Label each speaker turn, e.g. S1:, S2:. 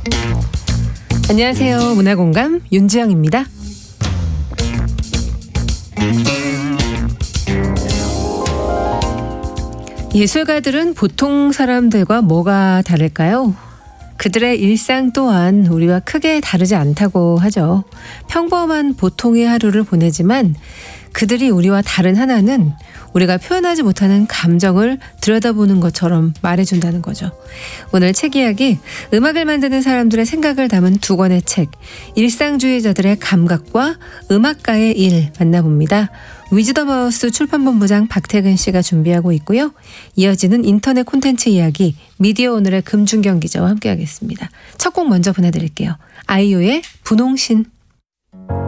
S1: 안녕하세요. 문화공감 윤지영입니다. 예술가들은 보통 사람들과 뭐가 다를까요? 그들의 일상 또한 우리와 크게 다르지 않다고 하죠. 평범한 보통의 하루를 보내지만 그들이 우리와 다른 하나는 우리가 표현하지 못하는 감정을 들여다보는 것처럼 말해준다는 거죠. 오늘 책 이야기, 음악을 만드는 사람들의 생각을 담은 두 권의 책, 일상주의자들의 감각과 음악가의 일 만나봅니다. 위즈더마우스 출판본부장 박태근 씨가 준비하고 있고요. 이어지는 인터넷 콘텐츠 이야기, 미디어 오늘의 금준경 기자와 함께하겠습니다. 첫 곡 먼저 보내드릴게요. 아이유의 분홍신.